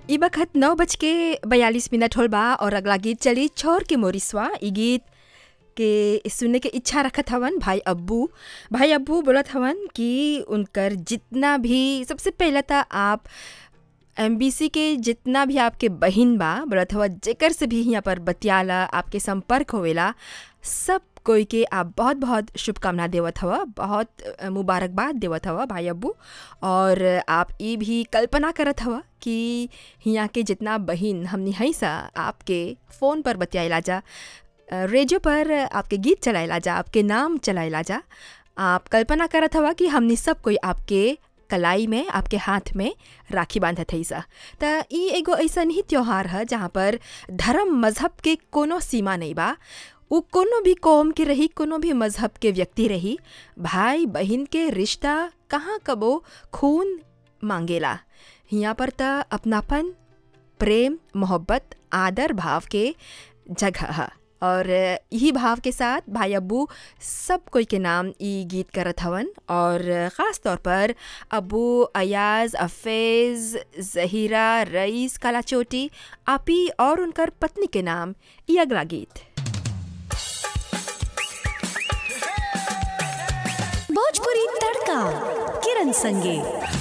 ई बखत 9:42 होल बा और अगला गीत चली छोर के मोरिसवा। ई गीत के सुनने के इच्छा रखत हवन भाई अब्बू। भाई अब्बू बोलत हवन कि उनकर जितना भी सबसे पहले तो आप MBC के जितना भी आपके बहिन बा बोलत हवा जेकर से भी यहाँ पर बतियाला आपके संपर्क होवेला सब कोई के आप बहुत बहुत शुभकामना देवत हवा, बहुत मुबारकबाद देवत हवा भाई अब्बू। और आप ये भी कल्पना करत हवा कि यहाँ के जितना बहिन हमनी हई सा आपके फ़ोन पर बतियाला जा, रेडियो पर आपके गीत चलाइला जा, आपके नाम चलाइला जा। आप कल्पना करत हवा कि हमनी सब कोई आपके कलाई में आपके हाथ में राखी बांधत हई सा। त ई एगो ऐसन ही त्योहार है जहाँ पर धर्म मजहब के कोनो सीमा नहीं बा। वो कोनो भी कौम के रही, कोनो भी मजहब के व्यक्ति रही, भाई बहन के रिश्ता कहाँ कबो खून मांगेला। यहाँ पर त अपनापन, प्रेम, मोहब्बत, आदर भाव के जगह है। और यही भाव के साथ भाई अब्बू सब कोई के नाम ई गीत करत हवन। और ख़ास तौर पर अब्बू अयाज़, अफ़ेज़, ज़हीरा, रईस, कालाचोटी, आपी और उनकर पत्नी के नाम ई अगला गीत। भोजपुरी तड़का किरण संगे।